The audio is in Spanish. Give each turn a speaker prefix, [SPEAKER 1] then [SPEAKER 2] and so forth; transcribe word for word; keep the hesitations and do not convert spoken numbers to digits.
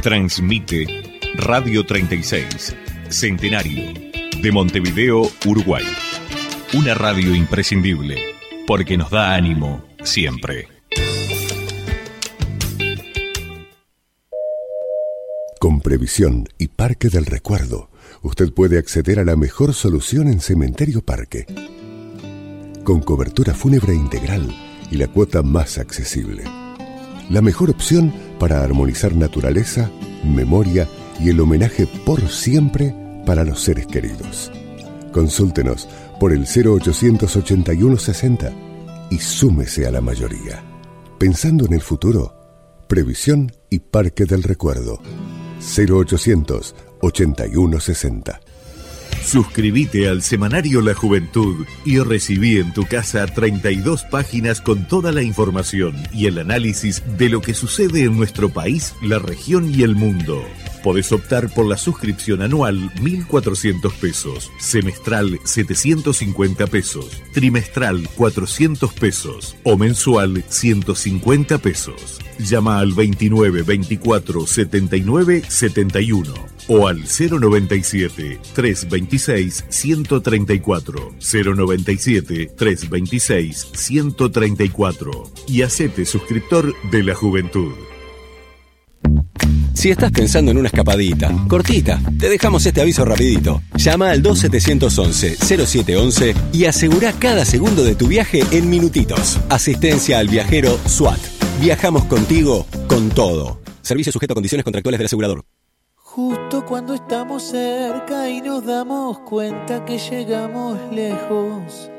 [SPEAKER 1] Transmite Radio treinta y seis, Centenario, de Montevideo, Uruguay. Una radio imprescindible, porque nos da ánimo siempre.
[SPEAKER 2] Con Previsión y Parque del Recuerdo, usted puede acceder a la mejor solución en Cementerio Parque. Con cobertura fúnebre integral y la cuota más accesible. La mejor opción para armonizar naturaleza, memoria y el homenaje por siempre para los seres queridos. Consúltenos por el cero ochocientos ochenta y uno sesenta y súmese a la mayoría. Pensando en el futuro, Previsión y Parque del Recuerdo. cero ochocientos ochenta y uno sesenta.
[SPEAKER 1] Suscríbete al semanario La Juventud y recibí en tu casa treinta y dos páginas con toda la información y el análisis de lo que sucede en nuestro país, la región y el mundo. Podés optar por la suscripción anual mil cuatrocientos pesos, semestral setecientos cincuenta pesos, trimestral cuatrocientos pesos o mensual ciento cincuenta pesos. Llama al veintinueve veinticuatro setenta y nueve setenta y uno o al cero noventa y siete, trescientos veintiséis, ciento treinta y cuatro, cero noventa y siete, trescientos veintiséis, ciento treinta y cuatro y hacete suscriptor de La Juventud.
[SPEAKER 3] Si estás pensando en una escapadita, cortita, te dejamos este aviso rapidito. Llama al dos siete once, cero siete once y asegura cada segundo de tu viaje en minutitos. Asistencia al viajero SWAT. Viajamos contigo con todo. Servicio sujeto a condiciones contractuales del asegurador.
[SPEAKER 4] Justo cuando estamos cerca y nos damos cuenta que llegamos lejos,